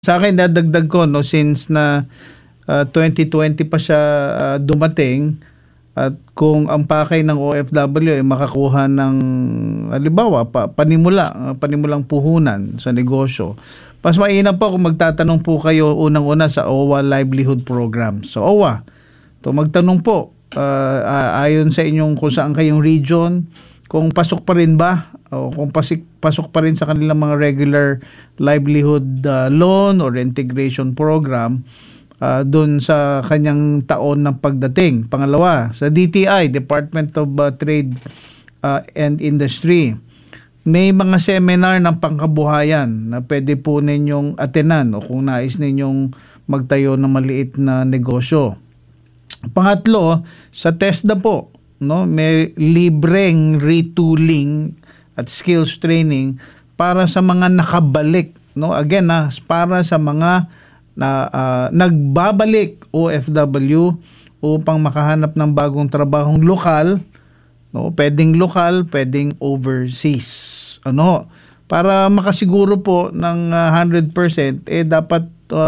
Sa akin dadagdag ko no, since na 2020 pa siya dumating, at kung ang pakay ng OFW ay makakuha ng halimbawa panimulang puhunan sa negosyo, mas mainam po kung magtatanong po kayo unang-una sa OWA Livelihood Program. So OWA, magtanong po ayon sa inyong kung saan kayong region, kung pasok pa rin ba o kung pasok pa rin sa kanilang mga regular livelihood loan or integration program doon sa kanyang taon ng pagdating. Pangalawa, sa DTI, Department of Trade and Industry, may mga seminar ng pangkabuhayan na pwede po ninyong atenan o kung nais ninyong magtayo ng maliit na negosyo. Pangatlo, sa TESDA po, no, may libreng retooling at skills training para sa mga nakabalik, no, again para sa mga nagbabalik OFW upang makahanap ng bagong trabahong lokal, no, pwedeng lokal, pwedeng overseas, para makasiguro po ng 100%, dapat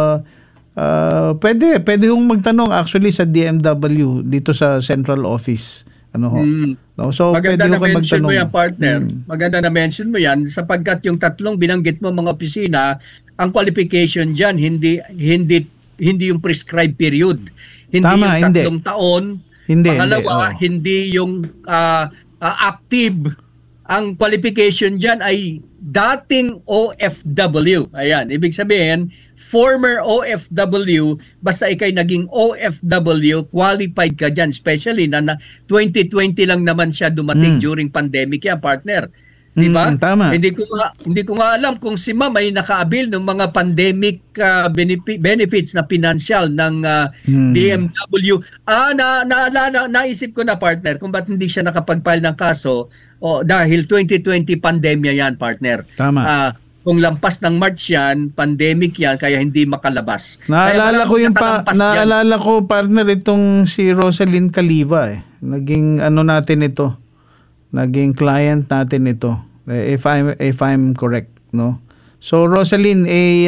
pwede hong magtanong actually sa DMW dito sa central office. No? So, maganda pwede na mention magtanong. mo yan, partner. Maganda na mention mo yan sapagkat yung tatlong binanggit mo mga opisina, ang qualification dyan, hindi yung prescribed period. Hindi Tama, yung tatlong taon. Pangalawa, hindi yung active. Ang qualification dyan ay dating OFW. Ayan, ibig sabihin, former OFW, basta ikay naging OFW, qualified ka dyan. Especially na 2020 lang naman siya dumating during pandemic yan, partner. Diba? Tama. Hindi ko nga alam kung si Ma'am ay nakaabil ng mga pandemic benefits na financial ng DMW. Naisip ko na, partner, kung ba't hindi siya nakapag-file ng kaso dahil 2020 pandemya yan, partner. Tama. Kung lampas ng March yan, pandemic yan, kaya hindi makalabas. Naalala ko, partner, itong si Rosalyn Caliva. Naging natin ito. Naging client natin ito. If I'm correct, no? So Rosalyn,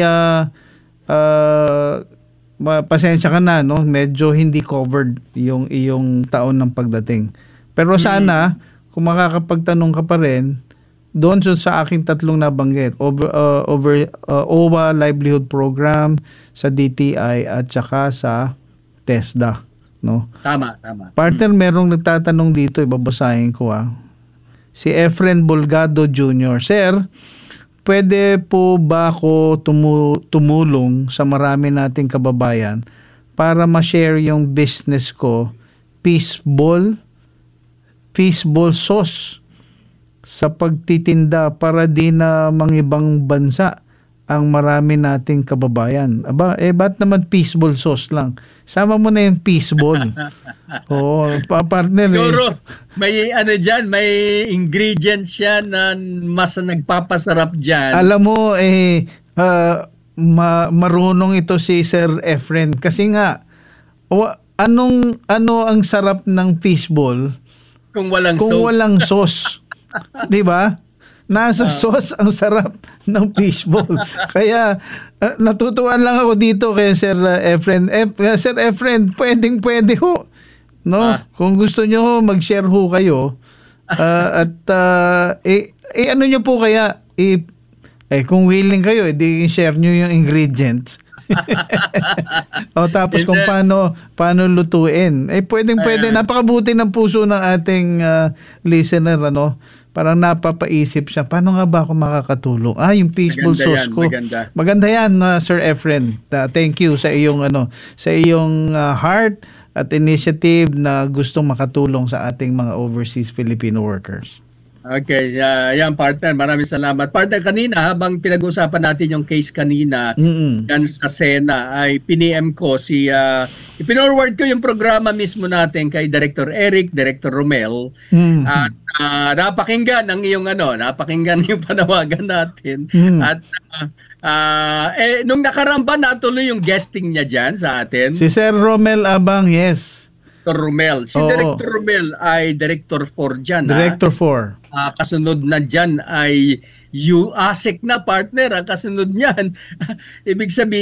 pasensya ka na, no? Medyo hindi covered yung iyong taon ng pagdating. Pero sana kung makakapagtanong ka pa rin doon sa aking tatlong nabanggit, OWA Livelihood Program, sa DTI at saka sa TESDA, no? Tama. Partner, merong nagtatanong dito, ibabasahin ko si Efren Bolgado Jr. Sir, pwede po ba ako tumulong sa marami nating kababayan para ma-share yung business ko, fishball sauce, sa pagtitinda para di na mangibang bansa ang marami nating kababayan? Ba't naman fishball sauce lang? Sama mo na yung fishball. Partner. Siguro, may may ingredients siya na mas nagpapasarap dyan. Alam mo, marunong ito si Sir Efren. Kasi nga, ano ang sarap ng fishball kung walang sauce? Diba? Nasa sauce ang sarap ng fishball. Kaya natutuwan lang ako dito kay Sir Efren. Sir Efren, pwede ho. No? Kung gusto nyo mag-share ho kayo. Ano nyo po kaya? Kung willing kayo, share nyo yung ingredients. Tapos kung paano lutuin. Pwede. Napakabuti ng puso ng ating listener, parang napapaisip siya, paano nga ba ako makakatulong? Yung fishball sauce ko. Maganda yan, Sir Efren. Thank you sa iyong heart at initiative na gustong makatulong sa ating mga overseas Filipino workers. Okay, yan, partner. Maraming salamat. Partner, kanina habang pinag-uusapan natin yung case kanina yan sa Sena, ay piniem ko ipinorward ko yung programa mismo natin kay Director Eric, Director Romel. At napakinggan ang iyong napakinggan yung panawagan natin. At nung nakaramba natuloy yung guesting niya dyan sa atin. Si Sir Romel Abang, yes. Romel. Si Director Romel ay Director 4 dyan. Director 4. Kasunod na dyan ay UASIC na, partner. Kasunod niyan. Ibig sabihin,